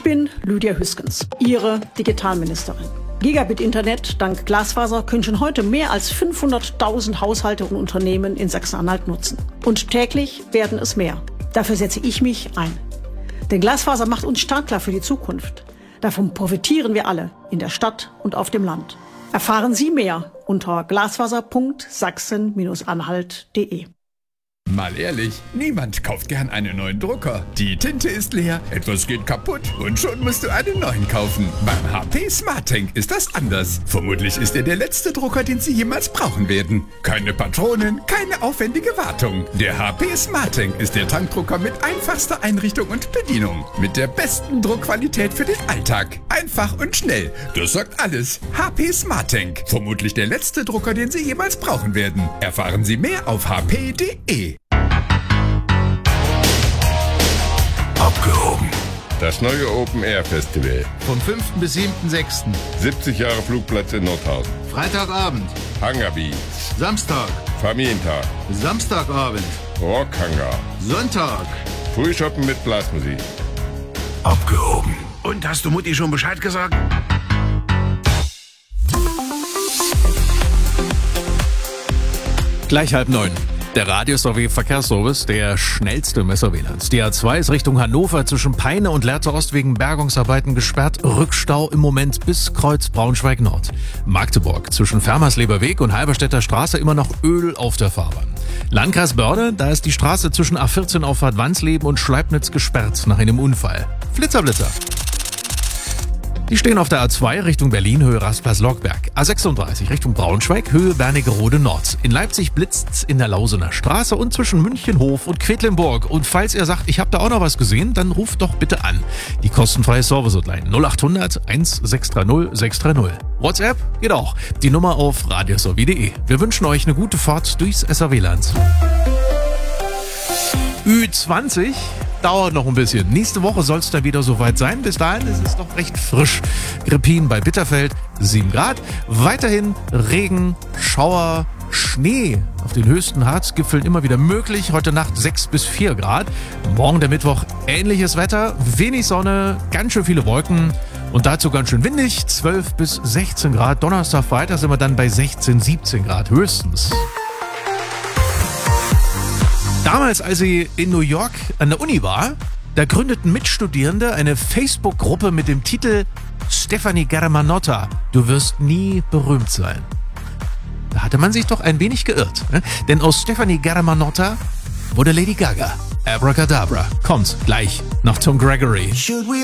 bin Lydia Hüskens, Ihre Digitalministerin. Gigabit-Internet dank Glasfaser können schon heute mehr als 500.000 Haushalte und Unternehmen in Sachsen-Anhalt nutzen. Und täglich werden es mehr. Dafür setze ich mich ein. Denn Glasfaser macht uns startklar für die Zukunft. Davon profitieren wir alle, in der Stadt und auf dem Land. Erfahren Sie mehr unter glasfaser.sachsen-anhalt.de. Mal ehrlich, niemand kauft gern einen neuen Drucker. Die Tinte ist leer, etwas geht kaputt und schon musst du einen neuen kaufen. Beim HP SmartTank ist das anders. Vermutlich ist er der letzte Drucker, den Sie jemals brauchen werden. Keine Patronen, keine aufwendige Wartung. Der HP SmartTank ist der Tankdrucker mit einfachster Einrichtung und Bedienung. Mit der besten Druckqualität für den Alltag. Einfach und schnell. Das sagt alles. HP SmartTank. Vermutlich der letzte Drucker, den Sie jemals brauchen werden. Erfahren Sie mehr auf hp.de. Abgehoben. Das neue Open Air Festival. Vom 5. bis 7.6. 70 Jahre Flugplatz in Nordhausen. Freitagabend. Hangar Beach. Samstag. Familientag. Samstagabend. Rockhangar. Sonntag. Frühshoppen mit Blasmusik. Abgehoben. Und hast du Mutti schon Bescheid gesagt? Gleich 8:30. Der Radius-OW-Verkehrsservice, der schnellste im SRW-Land. Die A2 ist Richtung Hannover zwischen Peine und Lehrte Ost wegen Bergungsarbeiten gesperrt. Rückstau im Moment bis Kreuz Braunschweig-Nord. Magdeburg zwischen Fermersleberweg und Halberstädter Straße immer noch Öl auf der Fahrbahn. Landkreis Börde, da ist die Straße zwischen A14 Auffahrt Wansleben und Schleibnitz gesperrt nach einem Unfall. Flitzer. Die stehen auf der A2 Richtung Berlin, Höhe Rastplatz-Lockberg. A36 Richtung Braunschweig, Höhe Wernigerode Nord. In Leipzig blitzt's in der Lausener Straße und zwischen Münchenhof und Quedlinburg. Und falls ihr sagt, ich habe da auch noch was gesehen, dann ruft doch bitte an. Die kostenfreie Service-Hotline 0800 1630 630. WhatsApp geht auch. Die Nummer auf radiosrw.de. Wir wünschen euch eine gute Fahrt durchs SRW-Land. Ü20 dauert noch ein bisschen. Nächste Woche soll es dann wieder soweit sein. Bis dahin ist es noch recht frisch. Grippin bei Bitterfeld 7 Grad. Weiterhin Regen, Schauer, Schnee auf den höchsten Harzgipfeln immer wieder möglich. Heute Nacht 6 bis 4 Grad. Morgen der Mittwoch ähnliches Wetter. Wenig Sonne, ganz schön viele Wolken. Und dazu ganz schön windig. 12 bis 16 Grad. Donnerstag, Freitag sind wir dann bei 16, 17 Grad höchstens. Damals, als sie in New York an der Uni war, da gründeten Mitstudierende eine Facebook-Gruppe mit dem Titel Stefanie Germanotta, du wirst nie berühmt sein. Da hatte man sich doch ein wenig geirrt, ne? Denn aus Stefanie Germanotta wurde Lady Gaga. Abracadabra kommt gleich nach Tom Gregory.